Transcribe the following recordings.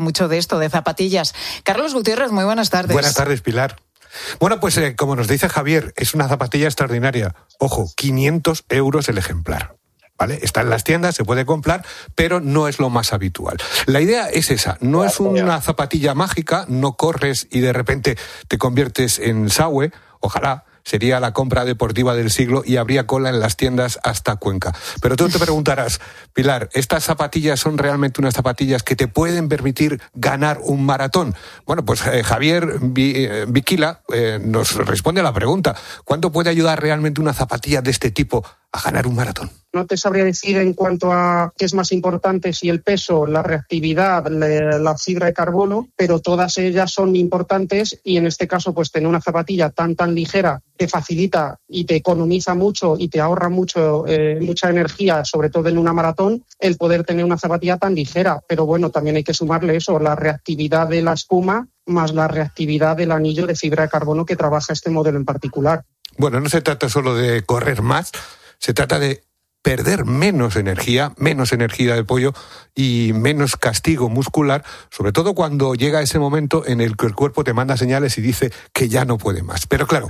mucho de esto, de zapatillas. Carlos Gutiérrez, muy buenas tardes. Buenas tardes, Pilar. Bueno, pues como nos dice Javier, es una zapatilla extraordinaria. Ojo, 500 euros el ejemplar. ¿Vale? Está en las tiendas, se puede comprar, pero no es lo más habitual. La idea es esa, no es una zapatilla mágica, no corres y de repente te conviertes en Saue, ojalá. Sería la compra deportiva del siglo y habría cola en las tiendas hasta Cuenca. Pero tú te preguntarás, Pilar, ¿estas zapatillas son realmente unas zapatillas que te pueden permitir ganar un maratón? Bueno, pues Javier Viquila nos responde a la pregunta. ¿Cuánto puede ayudar realmente una zapatilla de este tipo a ganar un maratón? No te sabría decir en cuanto a qué es más importante, si el peso, la reactividad, la fibra de carbono, pero todas ellas son importantes y en este caso pues tener una zapatilla tan ligera te facilita y te economiza mucho y te ahorra mucha energía, sobre todo en una maratón, el poder tener una zapatilla tan ligera. Pero bueno, también hay que sumarle eso, la reactividad de la espuma más la reactividad del anillo de fibra de carbono que trabaja este modelo en particular. Bueno, no se trata solo de correr más, se trata de perder menos energía de pollo y menos castigo muscular, sobre todo cuando llega ese momento en el que el cuerpo te manda señales y dice que ya no puede más. Pero claro,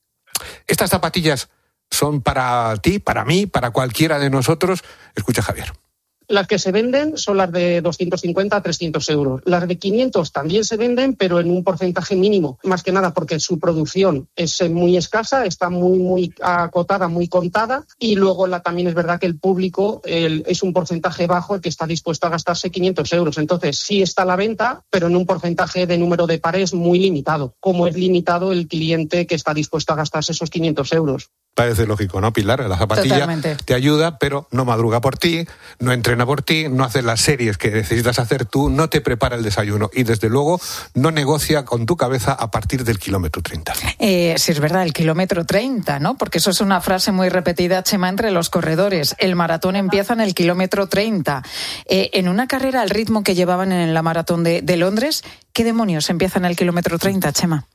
estas zapatillas son para ti, para mí, para cualquiera de nosotros. Escucha, Javier. Las que se venden son las de 250 a 300 euros. Las de 500 también se venden, pero en un porcentaje mínimo. Más que nada porque su producción es muy escasa, está muy acotada, muy contada. Y luego también es verdad que el público es un porcentaje bajo el que está dispuesto a gastarse 500 euros. Entonces sí está a la venta, pero en un porcentaje de número de pares muy limitado. Como es limitado el cliente que está dispuesto a gastarse esos 500 euros. Parece lógico, ¿no, Pilar? La zapatilla Totalmente. Te ayuda, pero no madruga por ti, no entrena por ti, no hace las series que necesitas hacer tú, no te prepara el desayuno y, desde luego, no negocia con tu cabeza a partir del kilómetro 30. Sí, es verdad, el kilómetro 30, ¿no? Porque eso es una frase muy repetida, Chema, entre los corredores. El maratón empieza en el kilómetro 30. En una carrera al ritmo que llevaban en la maratón de Londres, ¿qué demonios empieza en el kilómetro 30, Chema?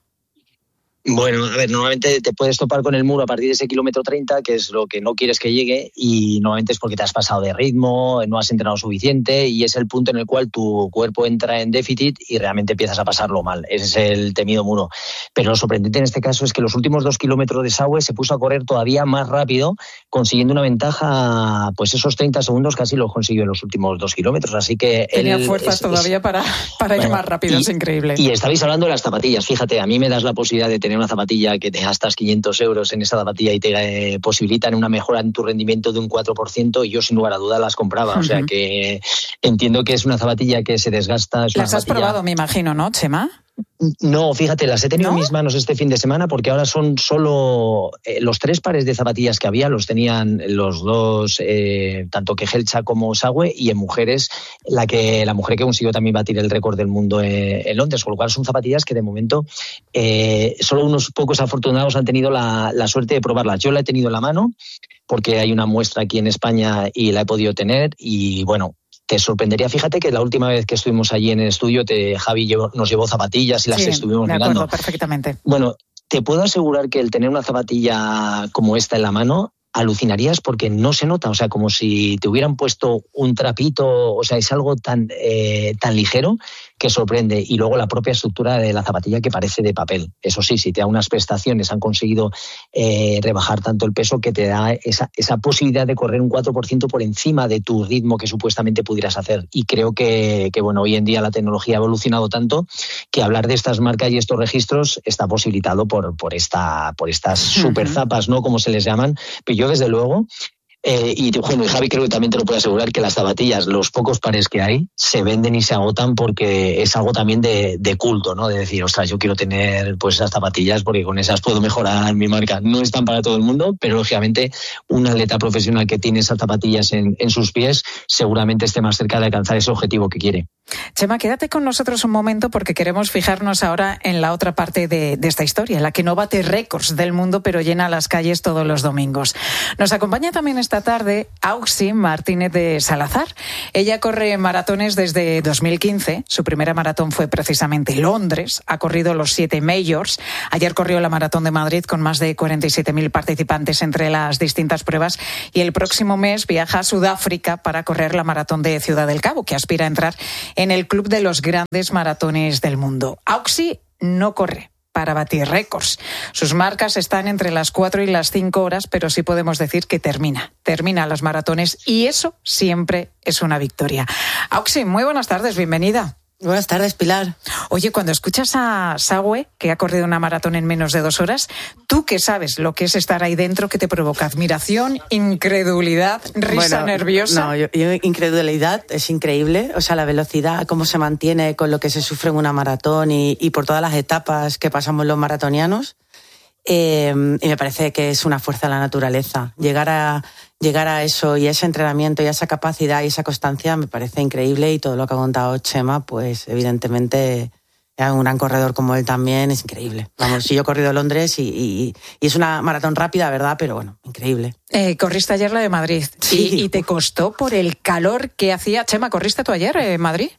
Bueno, a ver, normalmente te puedes topar con el muro a partir de ese kilómetro 30, que es lo que no quieres que llegue, y normalmente es porque te has pasado de ritmo, no has entrenado suficiente, y es el punto en el cual tu cuerpo entra en déficit y realmente empiezas a pasarlo mal. Ese es el temido muro. Pero lo sorprendente en este caso es que los últimos 2 kilómetros de Saue se puso a correr todavía más rápido, consiguiendo una ventaja, pues esos 30 segundos casi los consiguió en los últimos 2 kilómetros. Así que tenía fuerzas todavía para ir más rápido, es increíble. Y estabais hablando de las zapatillas. Fíjate, a mí me das la posibilidad de tener una zapatilla que te gastas 500 euros en esa zapatilla y te posibilitan una mejora en tu rendimiento de un 4%, y yo sin lugar a duda las compraba. O sea que entiendo que es una zapatilla que se desgasta. ¿Las has probado, me imagino, no, Chema? No, fíjate, las he tenido en mis manos este fin de semana, porque ahora son solo los 3 pares de zapatillas que había, los tenían los dos, tanto Kejelcha como Saue, y en mujeres, la mujer que consiguió también batir el récord del mundo en Londres, con lo cual son zapatillas que de momento solo unos pocos afortunados han tenido la suerte de probarlas. Yo la he tenido en la mano porque hay una muestra aquí en España y la he podido tener, y bueno, te sorprendería. Fíjate que la última vez que estuvimos allí en el estudio, Javi nos llevó zapatillas y las estuvimos mirando. Me acuerdo perfectamente. Bueno, te puedo asegurar que el tener una zapatilla como esta en la mano, alucinarías porque no se nota, o sea, como si te hubieran puesto un trapito, o sea, es algo tan ligero que sorprende. Y luego la propia estructura de la zapatilla, que parece de papel. Eso sí, si te da unas prestaciones, han conseguido rebajar tanto el peso que te da esa posibilidad de correr un 4% por encima de tu ritmo que supuestamente pudieras hacer. Y creo que bueno, hoy en día la tecnología ha evolucionado tanto que hablar de estas marcas y estos registros está posibilitado por estas super zapas, ¿no?, como se les llaman. Pero yo, desde luego, y Javi creo que también te lo puedo asegurar, que las zapatillas, los pocos pares que hay, se venden y se agotan porque es algo también de culto, ¿no? De decir, ostras, yo quiero tener pues esas zapatillas porque con esas puedo mejorar mi marca. No están para todo el mundo, pero lógicamente un atleta profesional que tiene esas zapatillas en sus pies seguramente esté más cerca de alcanzar ese objetivo que quiere. Chema, quédate con nosotros un momento porque queremos fijarnos ahora en la otra parte de esta historia, en la que no bate récords del mundo pero llena las calles todos los domingos. Nos acompaña también esta esta tarde Auxi Martínez de Salazar. Ella corre maratones desde 2015. Su primera maratón fue precisamente Londres. Ha corrido los 7 majors. Ayer corrió la Maratón de Madrid con más de 47.000 participantes entre las distintas pruebas. Y el próximo mes viaja a Sudáfrica para correr la Maratón de Ciudad del Cabo, que aspira a entrar en el club de los grandes maratones del mundo. Auxi no corre para batir récords. Sus marcas están entre las 4 y las 5 horas, pero sí podemos decir que termina las maratones y eso siempre es una victoria. Auxi, muy buenas tardes, bienvenida. Buenas tardes, Pilar. Oye, cuando escuchas a Sawe, que ha corrido una maratón en menos de 2 horas, tú que sabes lo que es estar ahí dentro, ¿qué te provoca? ¿Admiración, incredulidad, risa nerviosa? No, yo incredulidad, es increíble. O sea, la velocidad, cómo se mantiene con lo que se sufre en una maratón y por todas las etapas que pasamos los maratonianos. Y me parece que es una fuerza de la naturaleza. Llegar a eso y a ese entrenamiento y a esa capacidad y esa constancia me parece increíble, y todo lo que ha contado Chema, pues evidentemente un gran corredor como él también es increíble. Vamos, sí, yo he corrido Londres y es una maratón rápida, ¿verdad? Pero bueno, increíble. Corriste ayer la de Madrid, sí. y te costó por el calor que hacía. Chema, ¿corriste tú ayer en Madrid?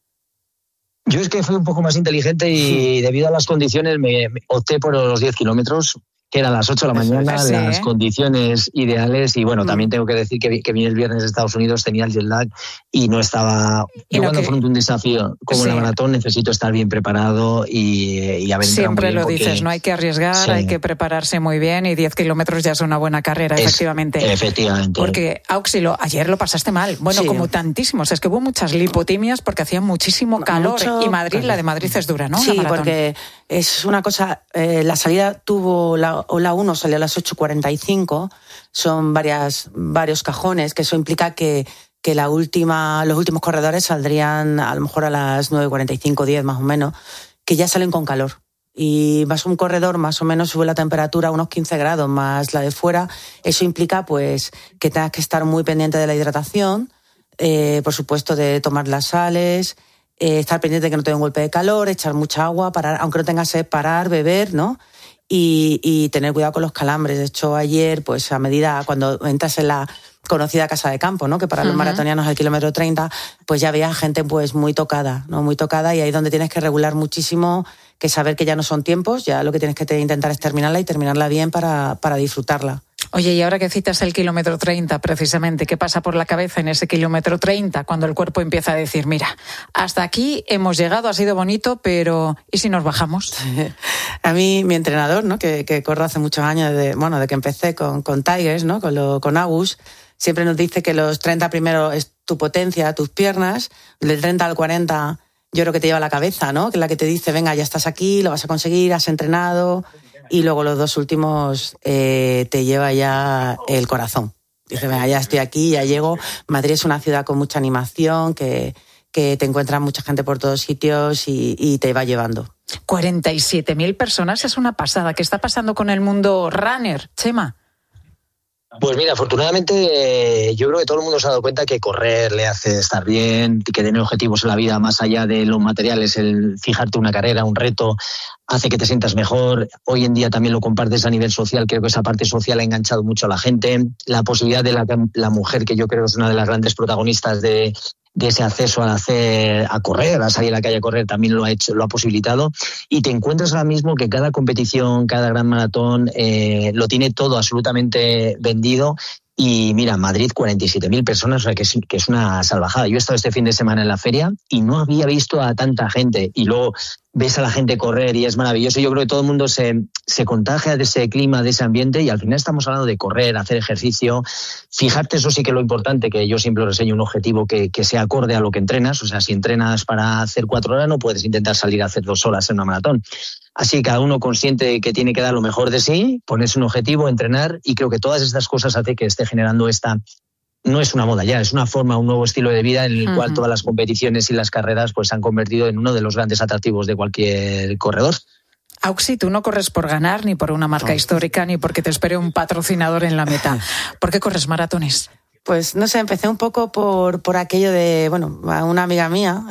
Yo es que fui un poco más inteligente y debido a las condiciones me opté por los 10 kilómetros, que eran las 8 de la mañana, sí, las condiciones ideales. Y bueno, también tengo que decir que vine el viernes de Estados Unidos, tenía el jet lag y no estaba... Yo cuando afronto un desafío como la maratón necesito estar bien preparado y haber entrado. Siempre lo dices, no hay que arriesgar, hay que prepararse muy bien, y 10 kilómetros ya es una buena carrera, efectivamente. Efectivamente. Porque, Auxilo, ayer lo pasaste mal. Bueno, como tantísimos. Es que hubo muchas lipotimias porque hacía muchísimo calor. Y Madrid, la de Madrid es dura, ¿no? Sí, porque es una cosa... la salida tuvo... la 1 salió a las 8:45, son varios cajones, que eso implica que los últimos corredores saldrían a lo mejor a las 9:45, 10 más o menos, que ya salen con calor. Y vas un corredor, más o menos sube la temperatura a unos 15 grados más la de fuera. Eso implica pues que tengas que estar muy pendiente de la hidratación, por supuesto de tomar las sales, estar pendiente de que no te dé un golpe de calor, echar mucha agua, parar, aunque no tengas sed, parar, beber, ¿no? Y tener cuidado con los calambres. De hecho, ayer, pues a medida, cuando entras en la conocida casa de campo, ¿no? Que para los maratonianos al kilómetro 30, pues ya había gente pues muy tocada, ¿no? Muy tocada, y ahí es donde tienes que regular muchísimo, que saber que ya no son tiempos, ya lo que tienes que intentar es terminarla y terminarla bien para disfrutarla. Oye, y ahora que citas el kilómetro 30, precisamente, ¿qué pasa por la cabeza en ese kilómetro 30 cuando el cuerpo empieza a decir, mira, hasta aquí hemos llegado, ha sido bonito, pero ¿y si nos bajamos? A mí, mi entrenador, ¿no? que corro hace muchos años, de que empecé con Tigers, ¿no? Con Agus, siempre nos dice que los 30 primeros es tu potencia, tus piernas, del 30 al 40 yo creo que te lleva la cabeza, ¿no? Que es la que te dice, venga, ya estás aquí, lo vas a conseguir, has entrenado. Y luego los 2 últimos te lleva ya el corazón. Dice, venga, ya estoy aquí, ya llego. Madrid es una ciudad con mucha animación, que te encuentras mucha gente por todos sitios y te va llevando. 47.000 personas es una pasada. ¿Qué está pasando con el mundo runner, Chema? Pues mira, afortunadamente yo creo que todo el mundo se ha dado cuenta que correr le hace estar bien, que tener objetivos en la vida más allá de los materiales, el fijarte una carrera, un reto, hace que te sientas mejor. Hoy en día también lo compartes a nivel social, creo que esa parte social ha enganchado mucho a la gente. La posibilidad de la mujer, que yo creo que es una de las grandes protagonistas de ese acceso a correr, a salir a la calle a correr, también lo ha posibilitado. Y te encuentras ahora mismo que cada competición, cada gran maratón lo tiene todo absolutamente vendido. Y mira, Madrid, 47.000 personas, o sea que es una salvajada. Yo he estado este fin de semana en la feria y no había visto a tanta gente. Y luego ves a la gente correr y es maravilloso. Yo creo que todo el mundo se contagia de ese clima, de ese ambiente, y al final estamos hablando de correr, hacer ejercicio. Fijarte, eso sí que es lo importante, que yo siempre reseño un objetivo que sea acorde a lo que entrenas. O sea, si entrenas para hacer 4 horas, no puedes intentar salir a hacer 2 horas en una maratón. Así cada uno consciente de que tiene que dar lo mejor de sí, ponerse un objetivo, entrenar, y creo que todas estas cosas hacen que esté generando no es una moda ya, es una forma, un nuevo estilo de vida en el cual todas las competiciones y las carreras pues se han convertido en uno de los grandes atractivos de cualquier corredor. Auxi, tú no corres por ganar, ni por una marca histórica, ni porque te espere un patrocinador en la meta. ¿Por qué corres maratones? Pues no sé, empecé un poco por aquello de, una amiga mía,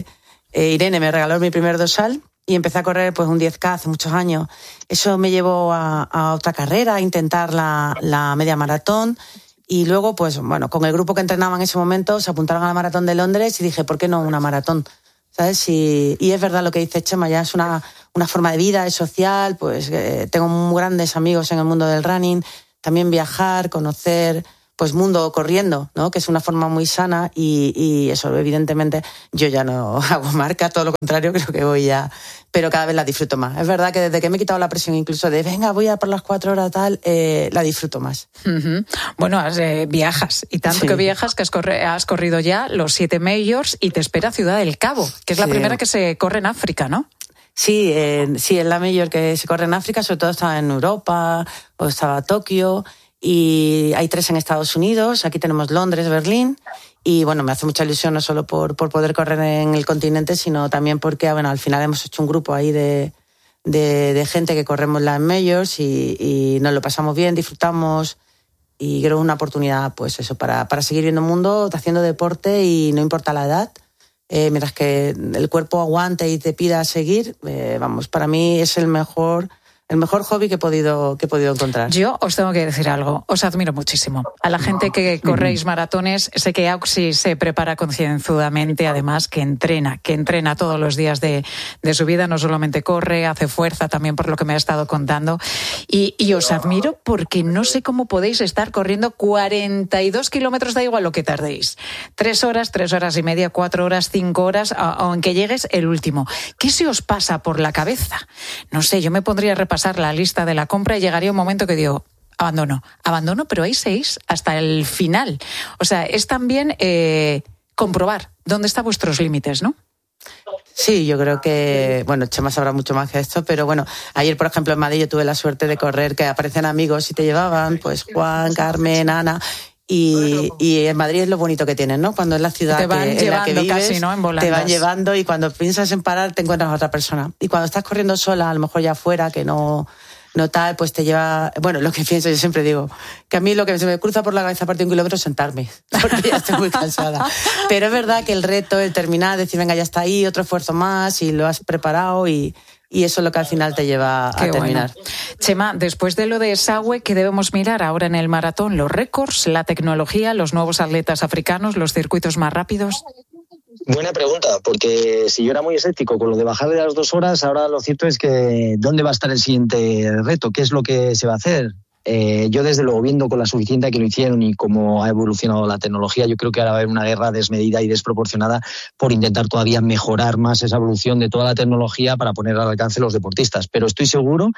Irene, me regaló mi primer dorsal. Y empecé a correr pues un 10K hace muchos años. Eso me llevó a otra carrera, a intentar la media maratón. Y luego, pues bueno, con el grupo que entrenaba en ese momento se apuntaron a la maratón de Londres y dije, ¿por qué no una maratón? ¿Sabes? Y es verdad lo que dice Chema, ya es una forma de vida, es social, pues tengo muy grandes amigos en el mundo del running, también viajar, conocer pues mundo corriendo, ¿no? Que es una forma muy sana y eso, evidentemente, yo ya no hago marca, todo lo contrario, creo que voy ya, pero cada vez la disfruto más. Es verdad que desde que me he quitado la presión incluso de, venga, voy a por las 4 horas tal, la disfruto más. Uh-huh. Bueno, viajas, y tanto que viajas que has corrido ya los 7 majors y te espera Ciudad del Cabo, que es la primera que se corre en África, ¿no? Sí, es la mayor que se corre en África, sobre todo estaba en Europa, o estaba Tokio, y hay 3 en Estados Unidos, aquí tenemos Londres, Berlín, y bueno, me hace mucha ilusión no solo por poder correr en el continente, sino también porque, bueno, al final hemos hecho un grupo ahí de gente que corremos las majors y nos lo pasamos bien, disfrutamos, y creo que es una oportunidad, pues eso, para seguir viendo el mundo, haciendo deporte y no importa la edad. Mientras que el cuerpo aguante y te pida seguir, vamos, para mí es el mejor hobby que he podido encontrar. Yo os tengo que decir algo, os admiro muchísimo. A la gente que corréis maratones, sé que Auxi se prepara concienzudamente, además que entrena todos los días de su vida, no solamente corre, hace fuerza también por lo que me ha estado contando. Y os admiro porque no sé cómo podéis estar corriendo 42 kilómetros, da igual lo que tardéis. 3 horas, 3 horas y media, 4 horas, 5 horas, aunque llegues el último. ¿Qué se os pasa por la cabeza? No sé, yo me pondría a repasar la lista de la compra y llegaría un momento que digo, abandono, pero hay 6 hasta el final. O sea, es también comprobar dónde están vuestros límites, ¿no? Sí, yo creo que, bueno, Chema sabrá mucho más que esto, pero bueno, ayer, por ejemplo, en Madrid yo tuve la suerte de correr, que aparecen amigos y te llevaban, pues Juan, Carmen, Ana. Y en Madrid es lo bonito que tienen, ¿no? Cuando es la ciudad en la que vives, casi, ¿no? En volandas. Te van llevando y cuando piensas en parar te encuentras a otra persona. Y cuando estás corriendo sola, a lo mejor ya afuera, que no tal, pues te lleva... Bueno, lo que pienso, yo siempre digo, que a mí lo que se me cruza por la cabeza aparte de 1 kilómetro es sentarme, porque ya estoy muy cansada. Pero es verdad que el reto, el terminar, decir, venga, ya está ahí, otro esfuerzo más, y lo has preparado y eso es lo que al final te lleva a terminar. Bueno. Chema, después de lo de Sawe, ¿qué debemos mirar ahora en el maratón? ¿Los récords, la tecnología, los nuevos atletas africanos, los circuitos más rápidos? Buena pregunta, porque si yo era muy escéptico con lo de bajar de las 2 horas, ahora lo cierto es que ¿dónde va a estar el siguiente reto? ¿Qué es lo que se va a hacer? Yo desde luego, viendo con la suficiencia que lo hicieron y cómo ha evolucionado la tecnología, yo creo que ahora va a haber una guerra desmedida y desproporcionada por intentar todavía mejorar más esa evolución de toda la tecnología para poner al alcance a los deportistas. Pero estoy seguro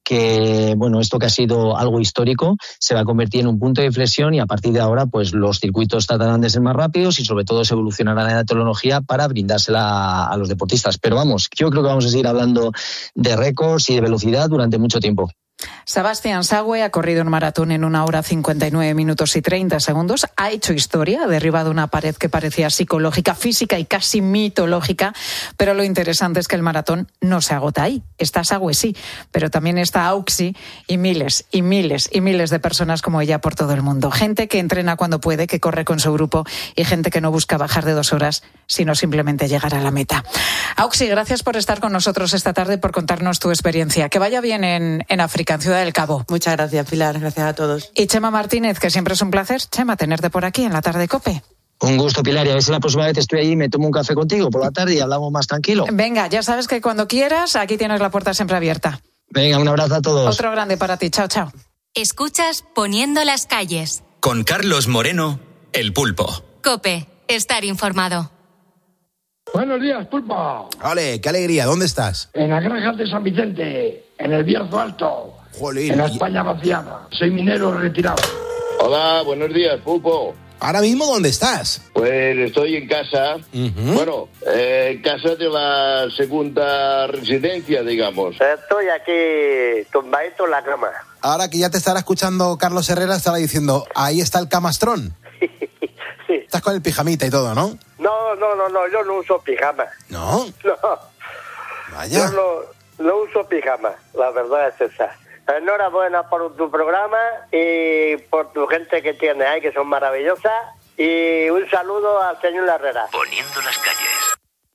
que, bueno, esto que ha sido algo histórico se va a convertir en un punto de inflexión y a partir de ahora pues los circuitos tratarán de ser más rápidos y sobre todo se evolucionará la tecnología para brindársela a los deportistas. Pero vamos, yo creo que vamos a seguir hablando de récords y de velocidad durante mucho tiempo. Sebastián Sawe ha corrido un maratón en 1 hora 59 minutos y 30 segundos. Ha hecho historia, ha derribado una pared que parecía psicológica, física y casi mitológica. Pero lo interesante es que el maratón no se agota ahí. Está Sawe, sí, pero también está Auxi y miles y miles y miles de personas como ella por todo el mundo. Gente que entrena cuando puede, que corre con su grupo y gente que no busca bajar de 2 horas, sino simplemente llegar a la meta. Auxi, gracias por estar con nosotros esta tarde, por contarnos tu experiencia. Que vaya bien en África, en Ciudad del Cabo. Muchas gracias, Pilar. Gracias a todos. Y Chema Martínez, que siempre es un placer, Chema, tenerte por aquí en la tarde COPE. Un gusto, Pilar, y a ver si la próxima vez estoy ahí, me tomo un café contigo por la tarde y hablamos más tranquilo. Venga, ya sabes que cuando quieras, aquí tienes la puerta siempre abierta. Venga, un abrazo a todos. Otro grande para ti. Chao, chao. Escuchas Poniendo las calles. Con Carlos Moreno, El Pulpo. COPE, estar informado. Buenos días, Pulpo. Ole, qué alegría. ¿Dónde estás? En las granjas de San Vicente, en el Bierzo Alto. Jolín. En la España vaciada. Soy minero retirado. Hola, buenos días, Pulpo. ¿Ahora mismo dónde estás? Pues estoy en casa. Uh-huh. Bueno, en casa de la segunda residencia, digamos. Estoy aquí tumbadito en la cama. Ahora que ya te estará escuchando Carlos Herrera, estará diciendo, ahí está el camastrón. Sí. Estás con el pijamita y todo, ¿no? No, yo no uso pijama. ¿No? No. Vaya. Yo no uso pijama, la verdad es esa. Enhorabuena por tu programa y por tu gente que tiene ahí, que son maravillosas. Y un saludo al señor Herrera. Poniendo las calles.